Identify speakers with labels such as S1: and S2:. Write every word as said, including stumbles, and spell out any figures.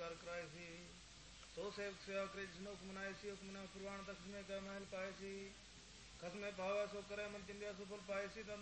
S1: संस्कार कराए सी। सो सेवक सेवा करे जिसने हुक्म मनाए सी। हुक्म ने प्रवान तक में का महल पाए सी। खस में भावा सो करे मन चिंदिया सुफल पाए सी। तन